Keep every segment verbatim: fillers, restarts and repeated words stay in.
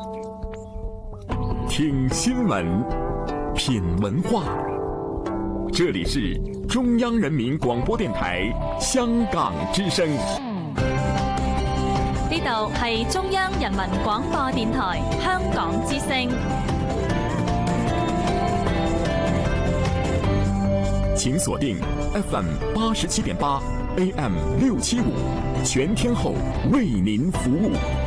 听新闻，品文化。这里是中央人民广播電台香港之聲。 呢度係中央人民廣播電台香港之聲。 請鎖定 F M 八十七點八 A M 六七五，全天候為您服務。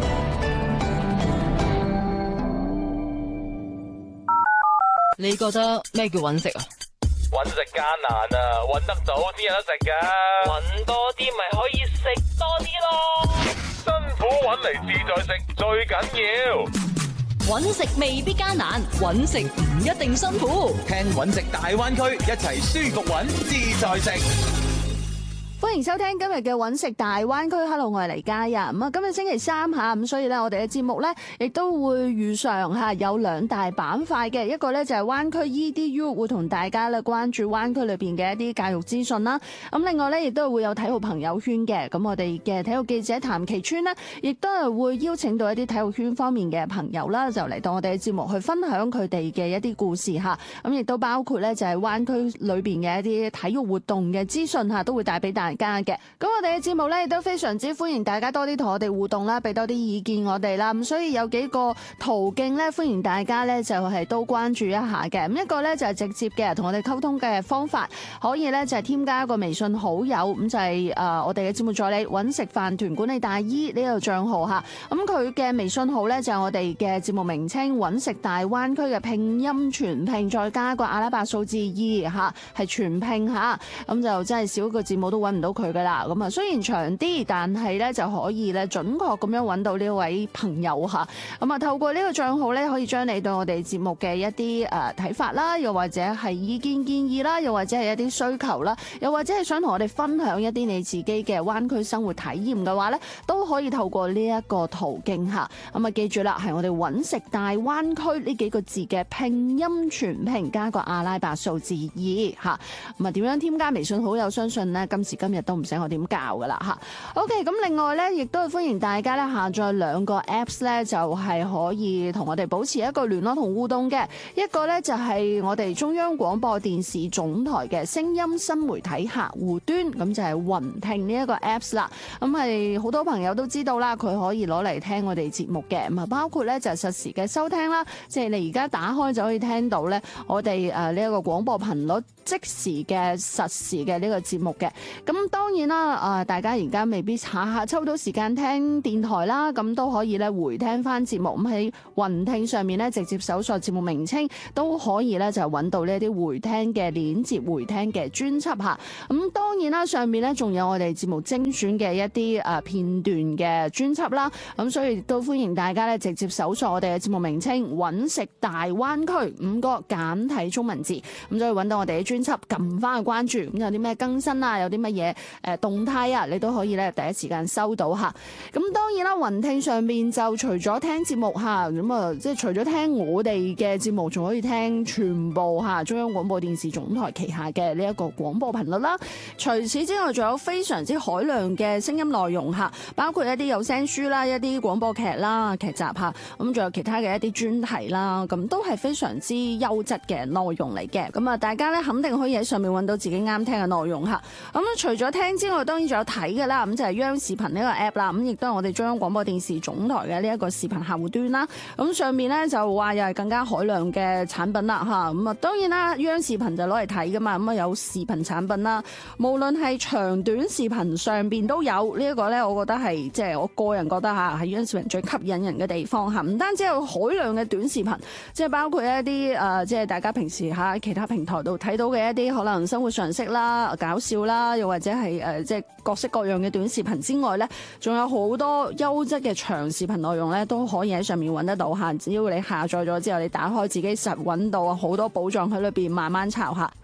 你覺得咩叫揾食啊？ 揾食艱難啊，揾得到先有得食㗎。揾多啲咪可以食多啲咯。辛苦揾嚟自在食最緊要。 揾食未必艱難，揾食唔一定辛苦。 聽揾食大灣區，一齊舒服揾自在食。 歡迎收聽今日嘅揾食大灣區。Hello， 我係黎嘉欣。咁啊，今日星期三吓，咁所以咧，我哋嘅節目咧，亦都會遇上吓有兩大板塊嘅，一個咧就係灣區 E D U 會同大家咧關注灣區裏邊嘅一啲教育資訊啦。咁另外咧，亦都會有體育朋友圈嘅。咁我哋嘅體育記者譚其川呢，亦都係會邀請到一啲體育圈方面嘅朋友啦，就嚟到我哋嘅節目去分享佢哋嘅一啲故事吓。咁亦都包括咧就係灣區裏邊嘅一啲體育活動嘅資訊吓，都會帶俾大家嘅。咁我哋嘅節目咧亦都非常之歡迎大家多啲同我哋互動啦，俾多啲意見我哋啦。咁所以有幾個途徑咧，歡迎大家咧就係都關注一下嘅。咁一個咧就係直接嘅同我哋溝通嘅方法，可以咧就係添加一個微信好友，咁就係誒我哋嘅節目助理揾食飯團管理大姨呢個賬號吓。咁佢嘅微信號咧就係我哋嘅節目名稱揾食大灣區嘅拼音全拼，再加一個阿拉伯數字二吓，係全拼吓。咁就真係少一個字母都揾唔到佢噶啦。咁啊，雖然長啲，但係咧就可以咧準確咁樣揾到呢位朋友吓。咁啊，透過呢個賬號咧，可以將你對我哋節目嘅一啲誒睇法啦，又或者係意見建議啦，又或者係一啲需求啦，又或者係想同我哋分享一啲你自己嘅灣區生活體驗嘅話咧，都可以透過呢一個途徑吓。咁啊，記住啦，係我哋揾食大灣區呢幾個字嘅拼音全拼加個阿拉伯數字二吓。咁啊，點樣添加微信好友？相信呢，今時今日都唔使我點教噶啦吓。OK， 咁另外咧，亦都係歡迎大家咧下載兩個 Apps 咧，就係可以同我哋保持一個聯絡同互動嘅。一個咧就係我哋中央廣播電視總台嘅聲音新媒體客戶端，咁就係雲聽呢一個 Apps 啦。咁係好多朋友都知道啦，佢可以攞嚟聽我哋節目嘅。咁啊，包括咧就係實時嘅收聽啦，即係你而家打開就可以聽到咧我哋誒呢一個廣播頻率即時嘅實時嘅呢個節目嘅。咁當然啦，啊大家而家未必下下抽到時間聽電台啦，咁都可以咧回聽翻節目。咁喺雲聽上面咧直接搜索節目名稱，都可以咧就揾到呢啲回聽嘅鏈接、回聽嘅專輯吓。咁當然啦，上面咧仲有我哋節目精選嘅一啲誒片段嘅專輯啦。咁所以都歡迎大家咧直接搜索我哋嘅節目名稱揾食大灣區五個簡體中文字，咁就可以揾到我哋嘅專輯，撳翻去關注。咁有啲咩更新啊，有啲乜嘢誒動態啊，你都可以咧第一時間收到吓。咁當然啦，雲聽上面就除咗聽節目吓，咁啊即係除咗聽我哋嘅節目，仲可以聽全部吓中央廣播電視總台旗下嘅呢一個廣播頻率啦。除此之外，仲有非常之海量嘅聲音內容吓，包括一啲有聲書啦、一啲廣播劇啦、劇集吓，咁仲有其他嘅一啲專題啦，咁都係非常之優質嘅內容嚟嘅。咁啊，大家咧肯定可以喺上面揾到自己啱聽嘅內容吓。咁除咗聽之外，當然仲有睇嘅啦。咁就係央視頻呢個 app 啦，咁亦都係我哋中央廣播電視總台嘅呢一個視頻客戶端啦。咁上面咧就話又係更加海量嘅產品啦吓。咁啊，當然啦，央視頻就攞嚟睇噶嘛，咁啊有視頻產品啦，無論係長短視頻上邊都有。呢一個咧，我覺得係即係我個人覺得吓係央視頻最吸引人嘅地方吓。唔單止有海量嘅短視頻，即係包括一啲誒，即係大家平時喺其他平台度睇到嘅一啲可能生活常識啦、搞笑啦，又或者係誒即係各式各樣嘅短視頻之外咧，仲有好多優質嘅長視頻內容咧，都可以喺上面揾得到吓。只要你下載咗之後，你打開自己實揾到好多寶藏喺裏邊慢慢抄下。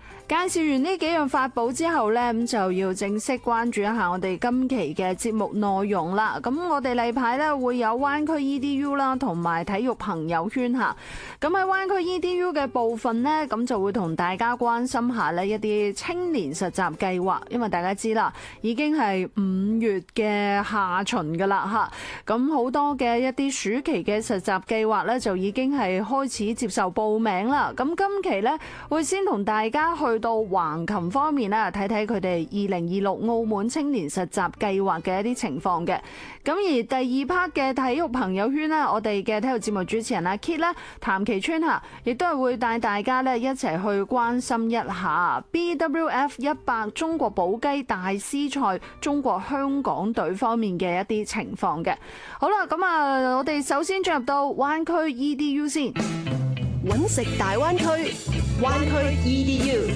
介紹完呢幾樣法寶之後呢，咁就要正式關注一下我哋今期嘅節目內容啦。咁我哋例牌呢會有灣區 E D U 啦，同埋體育朋友圈嚇。咁喺灣區 E D U 嘅部分呢，咁就會同大家關心下呢一啲青年實習計劃，因為大家知啦，已經係五月嘅下旬㗎啦嚇。咁好多嘅一啲暑期嘅實習計劃呢，就已經係開始接受報名啦。咁今期呢，會先同大家去到橫琴方面啦，睇睇佢哋二零二六澳門青年實習計劃嘅一啲情況嘅。咁而第二 part 嘅體育朋友圈呢，我哋嘅體育節目主持人阿 Kit 啦、譚其川嚇，亦都係會帶大家咧一齊去關心一下 B W F 一百中國寶雞大師賽中國香港隊方面嘅一啲情況嘅。好啦，咁啊，我哋首先進入到灣區 E D U 先， 揾食大灣區，灣區 E D U。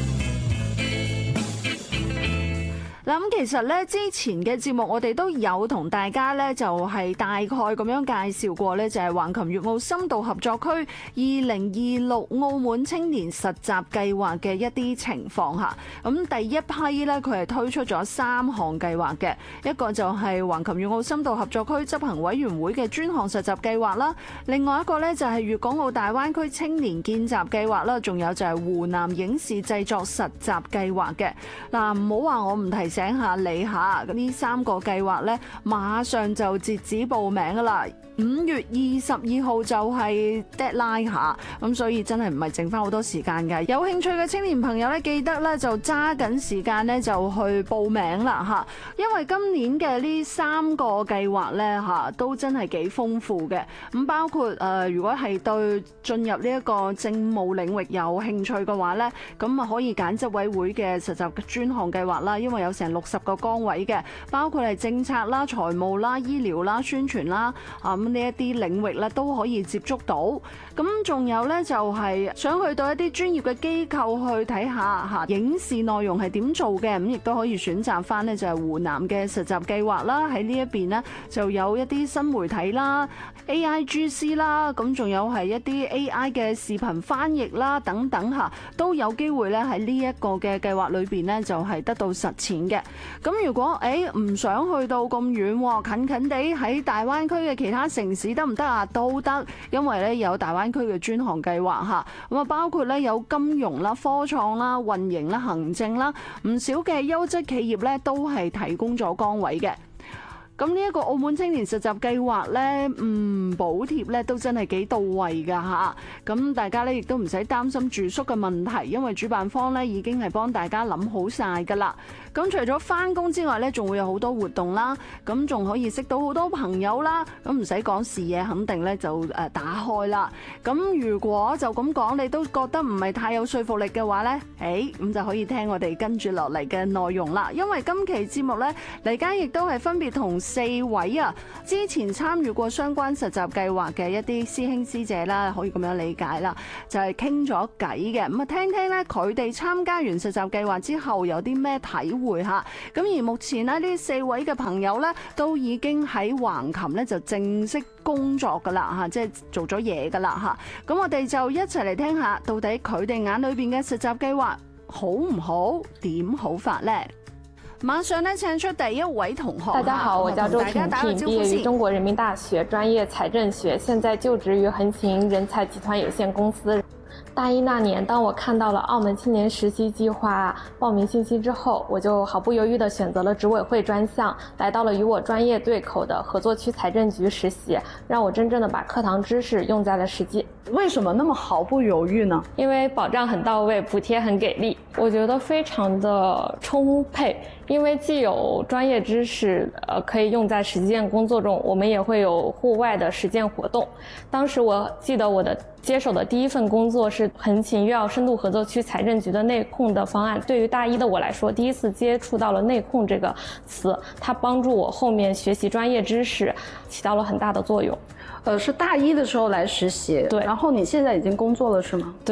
嗱，咁其實咧，之前嘅節目我哋都有同大家咧，就係大概咁樣介紹過咧，就係橫琴粵澳深度合作區二零二六澳門青年實習計劃嘅一啲情況嚇。咁第一批咧，佢係推出咗三項計劃嘅，一個就係橫琴粵澳深度合作區執行委員會嘅專項實習計劃啦，另外一個咧就係粵港澳大灣區青年見習計劃啦，仲有就係湖南影視製作實習計劃嘅。嗱，唔好話我唔提醒下你下，呢三個計劃咧，馬上就截止報名噶啦。五月二十二號就係 deadline 下，咁所以真係唔係剩翻好多時間嘅。有興趣嘅青年朋友咧，記得咧就揸緊時間咧就去報名啦嚇，因為今年嘅呢三個計劃咧嚇都真係幾豐富嘅。咁包括誒、呃，如果係對進入呢一個政務領域有興趣嘅話咧，咁啊可以揀執委會嘅實習專項計劃啦，因為有成六十個崗位嘅，包括係政策啦、財務啦、醫療啦、宣傳啦啊。咁呢一啲領域咧都可以接觸到，咁仲有咧就係想去到一啲專業嘅機構去睇下嚇影視內容係點做嘅，咁亦都可以選擇翻呢就係湖南嘅實習計劃啦。喺呢一邊呢，就有一啲新媒體啦、A I G C 啦，咁仲有係一啲 A I 嘅視頻翻譯啦等等嚇，都有機會咧喺呢一個嘅計劃裏邊呢，就係得到實踐嘅。咁如果誒唔想去到咁遠，近近地喺大灣區嘅其他城市得唔得啊？都得，因為咧有大灣區嘅專項計劃嚇，咁啊包括咧有金融啦、科創啦、運營啦、行政啦，唔少嘅優質企業咧都係提供咗崗位嘅。咁呢一個澳門青年實習計劃咧，嗯，補貼咧都真係幾到位㗎嚇。咁大家咧亦都唔使擔心住宿嘅問題，因為主辦方咧已經係幫大家諗好晒㗎啦。咁除咗返工之外咧，仲會有好多活動啦，咁仲可以識到好多朋友啦。咁唔使講視野，肯定咧就誒打開啦。咁如果就咁講，你都覺得唔係太有說服力嘅話咧，誒咁就可以聽我哋跟住落嚟嘅內容啦。因為今期節目咧，黎家亦都係分別同四位啊，之前參與過相關實習計劃嘅一啲師兄師姐啦，可以咁樣理解啦，就係傾咗偈嘅。咁啊，聽聽咧佢哋參加完實習計劃之後有啲咩體會嚇。咁而目前咧呢四位嘅朋友咧都已經喺橫琴咧就正式工作噶啦嚇，即係做咗嘢噶啦嚇。咁我哋就一齊嚟聽下，到底佢哋眼裏邊嘅實習計劃好唔好，點好法呢？馬上呢，請出第一位同學。 大家好，我叫周婷婷，畢業於中國人民大學，專業財政學，現在就職於恆勤人才集團有限公司。大一那年，當我看到了澳門青年實習計劃報名信息之後，我就毫不猶豫地選擇了執委會專項，來到了與我專業對口的合作區財政局實習，讓我真正的把課堂知識用在了實際。 為什麼那麼毫不猶豫呢？ 因為保障很到位，補貼很給力，我覺得非常的充沛。因為既有專業知識，呃，可以用在實踐工作中，我們也會有戶外的實踐活動。當時我記得我的接手的第一份工作是恆勤粵澳深度合作區財政局的內控的方案。對於大一的我來說，第一次接觸到了內控這個詞，它幫助我後面學習專業知識，起到了很大的作用。 呃，是大一的時候來實習， 對。 然後你現在已經工作了是嗎？ 對。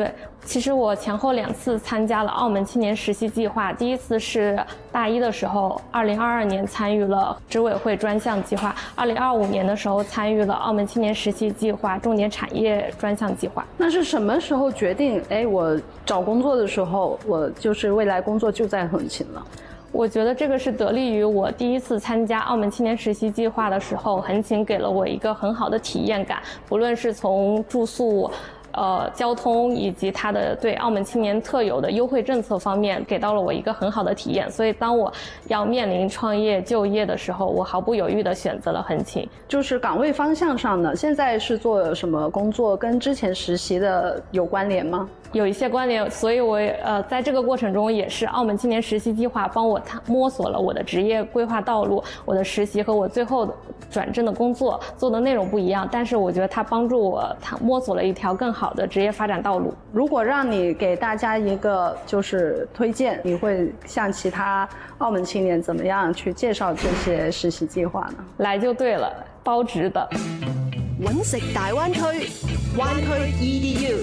其实我前后两次参加了澳门青年实习计划，第一次是大一的时候，二零二二年参与了执委会专项计划，二零二五年的时候参与了澳门青年实习计划重点产业专项计划。 那是什么时候决定？哎，我找工作的时候，我就是未来工作就在横琴了。 我觉得这个是得力于我第一次参加澳门青年实习计划的时候，横琴给了我一个很好的体验感，不论是从住宿呃，交通以及它的对澳门青年特有的优惠政策方面，给到了我一个很好的体验。所以，当我要面临创业就业的时候，我毫不犹豫地选择了横琴。 就是岗位方向上呢，现在是做什么工作？跟之前实习的有关联吗？ 有一些关联，所以我呃在这个过程中也是澳门青年实习计划帮我摸索了我的职业规划道路。我的实习和我最后转正的工作做的内容不一样，但是我觉得它帮助我它摸索了一条更好的职业发展道路。 如果让你给大家一个就是推荐，你会向其他澳门青年怎么样去介绍这些实习计划呢？ 来就对了，包值的。 揾食大灣區，灣區 E D U。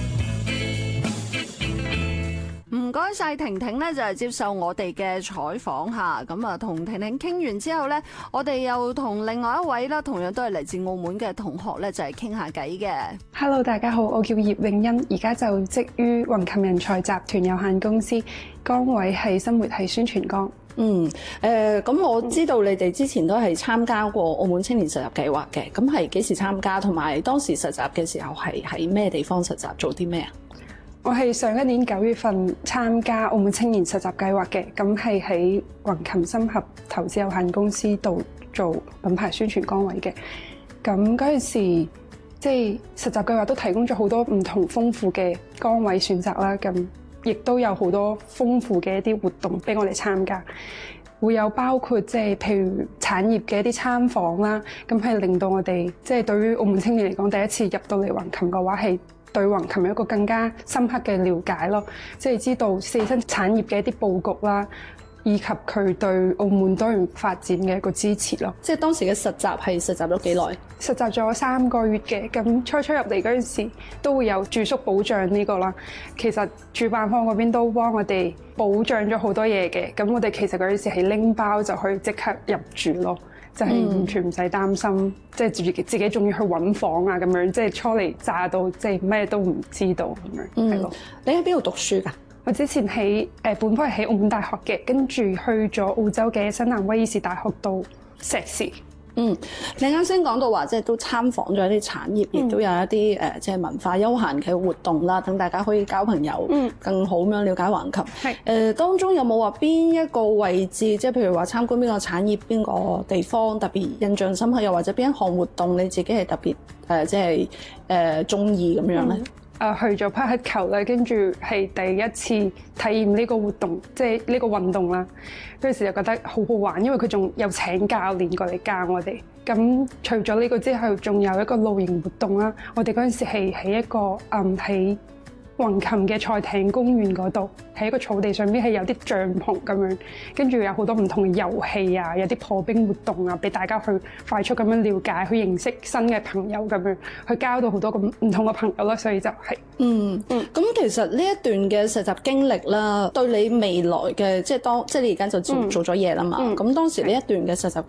唔該晒婷婷咧，就係接受我哋嘅採訪嚇。咁啊，同婷婷傾完之後咧，我哋又同另外一位啦，同樣都係嚟自澳門嘅同學咧，就係傾下偈嘅。 Hello， 大家好，我叫葉詠欣，而家就職於雲琴人才集團有限公司，崗位係新媒體宣傳崗。 嗯，誒咁、呃、我知道你哋之前都係參加過澳門青年實習計劃嘅，咁係幾時參加？同埋當時實習嘅時候係喺咩地方實習，做啲咩啊？ 我係上一年九月份參加澳門青年實習計劃嘅，咁係喺雲琴深合投資有限公司度做品牌宣傳崗位嘅。咁嗰陣時，即係實習計劃都提供咗好多唔同豐富嘅崗位選擇啦，咁亦都有好多豐富嘅一啲活動俾我哋參加。會有包括即係譬如產業嘅一啲參訪啦，咁係令到我哋即係對於澳門青年嚟講，第一次入到嚟雲琴嘅話係對雲琴有一個更加深刻嘅了解咯，即係知道四新產業嘅一啲佈局啦，以及佢對澳門多元發展嘅一個支持咯。 即係當時嘅實習係實習咗幾耐？ 實習咗三個月嘅，咁初初入嚟嗰陣時都會有住宿保障呢個啦。其實主辦方嗰邊都幫我哋保障咗好多嘢嘅，咁我哋其實嗰陣時係拎包就可以即刻入住咯。就係完全唔使擔心，嗯、即係自己自己仲要去揾房啊咁樣，即係初嚟乍到，即係咩都唔知道咁樣，係咯、嗯。 你喺邊度讀書㗎？ 我之前喺誒本科係喺澳門大學嘅，跟住去咗澳洲嘅新南威爾士大學度碩士。 嗯，你啱先講到話，即係都參訪咗一啲產業，亦都有一啲誒，即係文化休閒嘅活動啦，等大家可以交朋友，嗯、更好咁樣了解橫琴。係誒、呃，當中有冇話邊一個位置，即係譬如話參觀邊個產業、邊個地方特別印象深刻，又或者邊一項活動你自己係特別誒、呃，即係誒中意咁樣咧？嗯誒去咗匹克球咧，跟住係第一次體驗呢個活動，即係呢個運動啦。嗰陣時就覺得好好玩，因為佢仲有請教練過嚟教我哋。咁除咗呢個之後，仲有一個露營活動啦。我哋嗰陣時係喺一個誒喺雲琴嘅賽艇公園嗰度，喺一個草地上邊係有啲帳篷咁樣，跟住有好多唔同嘅遊戲啊，有啲破冰活動啊，俾大家去快速咁樣了解，去認識新嘅朋友咁樣，去交到好多咁唔同嘅朋友啦。所以就係、是、 嗯嗯。咁其實呢一段嘅實習經歷啦，對你未來嘅即係當即係你而家就做、嗯、做咗嘢啦嘛。咁、嗯、當時呢一段嘅實習